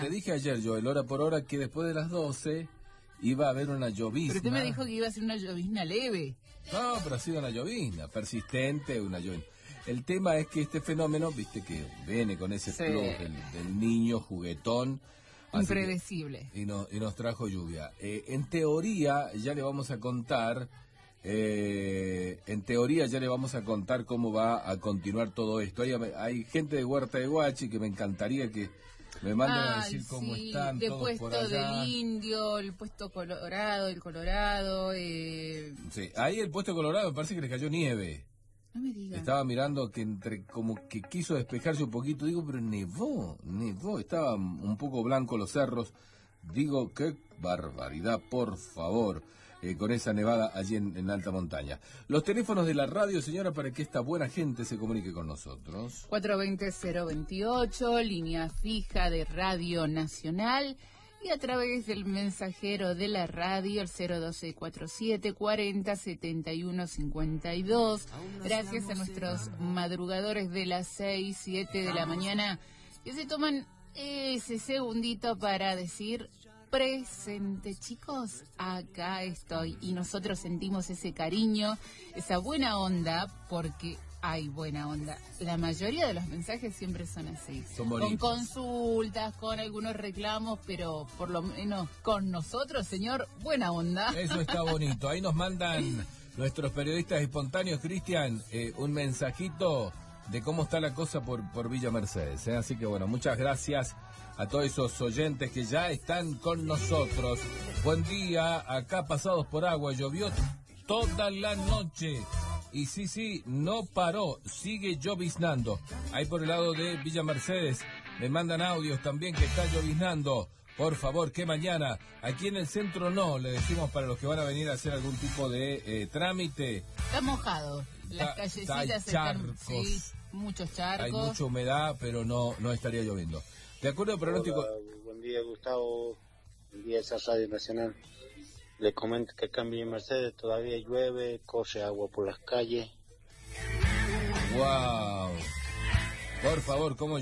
Te dije ayer yo, el hora por hora, que después de las 12 iba a haber una llovizna. Pero usted me dijo que iba a ser una llovizna leve. No, pero ha sido una llovizna, persistente, una llovizna. El tema es que este fenómeno, viste que viene con ese Sí. plus del niño juguetón. Impredecible. Y nos trajo lluvia. En teoría ya le vamos a contar, cómo va a continuar todo esto. Hay gente de Huerta de Guachi que me encantaría que me manden a decir cómo están de todos por puesto allá. del Indio, el puesto Colorado, el Colorado. Sí, ahí el puesto Colorado me parece que le cayó nieve. No me diga. Estaba mirando que como que quiso despejarse un poquito, digo, pero nevó, estaba un poco blanco los cerros, digo, qué barbaridad, por favor, con esa nevada allí en alta montaña. Los teléfonos de la radio, señora, para que esta buena gente se comunique con nosotros. 420-028, línea fija de Radio Nacional, y a través del mensajero de la radio, el 012-47-40-71-52. Gracias a nuestros madrugadores de las 6, 7 de la mañana, que se toman ese segundito para decir: presente, chicos, acá estoy. Y nosotros sentimos ese cariño, esa buena onda, porque hay buena onda. La mayoría de los mensajes siempre son así. Son bonitos. Con consultas, con algunos reclamos, pero por lo menos con nosotros, señor, buena onda. Eso está bonito. Ahí nos mandan nuestros periodistas espontáneos, Cristian, un mensajito de cómo está la cosa por Villa Mercedes. Así que bueno, muchas gracias a todos esos oyentes que ya están con nosotros. Buen día, acá pasados por agua, llovió toda la noche. Y sí, no paró, sigue lloviznando. Ahí por el lado de Villa Mercedes me mandan audios también que está lloviznando. Por favor, que mañana, aquí en el centro no, le decimos para los que van a venir a hacer algún tipo de trámite. Está mojado, las callecitas hay están, charcos. sí, muchos charcos. Hay mucha humedad, pero no estaría lloviendo. De acuerdo al pronóstico. Hola, buen día, Gustavo. Buen día, esa Radio Nacional. Le comento que acá en Villa Mercedes todavía llueve, corre agua por las calles. Wow. Por favor, ¿cómo